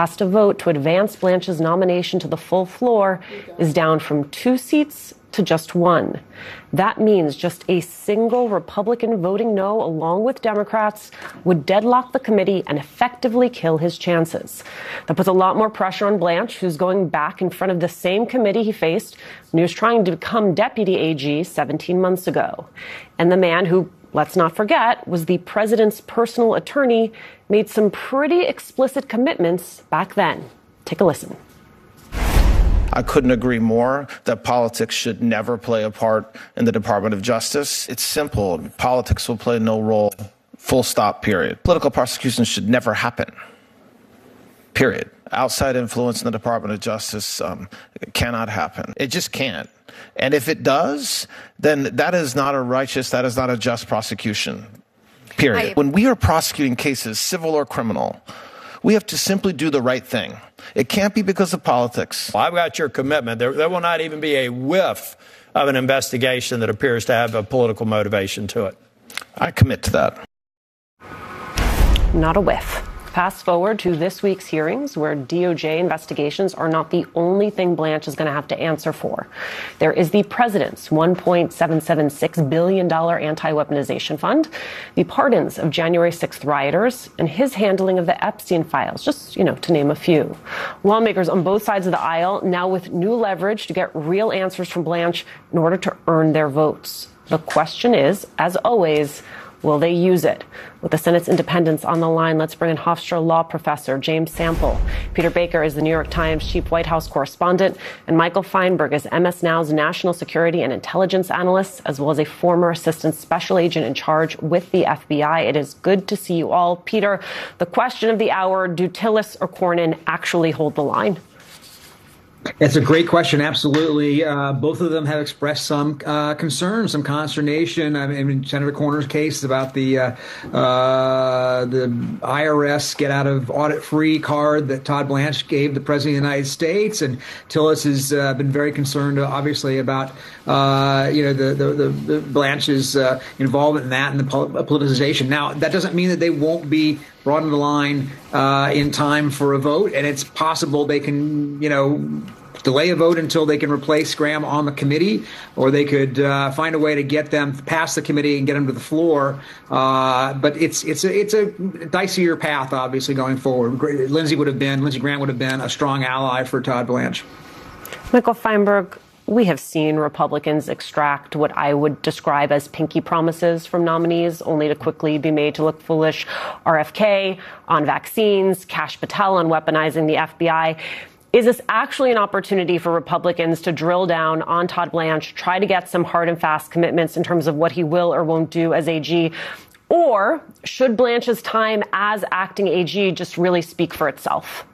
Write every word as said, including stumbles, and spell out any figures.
cast a vote to advance Blanche's nomination to the full floor is down from two seats to just one. That means just a single Republican voting no, along with Democrats, would deadlock the committee and effectively kill his chances. That puts a lot more pressure on Blanche, who's going back in front of the same committee he faced when he was trying to become deputy A G seventeen months ago. And the man who, let's not forget, was the president's personal attorney, made some pretty explicit commitments back then. Take a listen. I couldn't agree more that politics should never play a part in the Department of Justice. It's simple. Politics will play no role. Full stop, period. Political prosecutions should never happen. Period. Outside influence in the Department of Justice um, cannot happen. It just can't. And if it does, then that is not a righteous, that is not a just prosecution. Period. I- when we are prosecuting cases, civil or criminal, we have to simply do the right thing. It can't be because of politics. Well, I've got your commitment. There, there will not even be a whiff of an investigation that appears to have a political motivation to it. I commit to that. Not a whiff. Fast forward to this week's hearings, where D O J investigations are not the only thing Blanche is going to have to answer for. There is the president's one point seven seven six billion dollars anti-weaponization fund, the pardons of January sixth rioters, and his handling of the Epstein files, just, you know, to name a few. Lawmakers on both sides of the aisle now with new leverage to get real answers from Blanche in order to earn their votes. The question is, as always, will they use it? With the Senate's independence on the line, let's bring in Hofstra law professor James Sample. Peter Baker is the New York Times chief White House correspondent, and Michael Feinberg is M S Now's national security and intelligence analyst, as well as a former assistant special agent in charge with the F B I. It is good to see you all. Peter, the question of the hour, do Tillis or Cornyn actually hold the line? It's a great question. Absolutely. Uh, both of them have expressed some uh, concern, some consternation. I mean, Senator Cornyn's case about the uh, uh, the I R S get out of audit free card that Todd Blanche gave the president of the United States. And Tillis has uh, been very concerned, uh, obviously, about, uh, you know, the, the, the, the Blanche's uh, involvement in that and the politicization. Now, that doesn't mean that they won't be brought into the line uh, in time for a vote, and it's possible they can, you know, delay a vote until they can replace Graham on the committee, or they could uh, find a way to get them past the committee and get them to the floor. Uh, but it's it's a it's a dicier path, obviously, going forward. Lindsey would have been Lindsey Graham would have been a strong ally for Todd Blanche. Michael Feinberg, we have seen Republicans extract what I would describe as pinky promises from nominees, only to quickly be made to look foolish. R F K on vaccines, Kash Patel on weaponizing the F B I. Is this actually an opportunity for Republicans to drill down on Todd Blanche, try to get some hard and fast commitments in terms of what he will or won't do as A G? Or should Blanche's time as acting A G just really speak for itself?